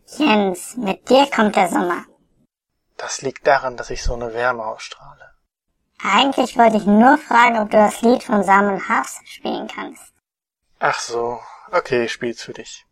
Jens, mit dir kommt der Sommer. Das liegt daran, dass ich so eine Wärme ausstrahle. Eigentlich wollte ich nur fragen, ob du das Lied von Sam und Harfst spielen kannst. Ach so, okay, ich spiel's für dich.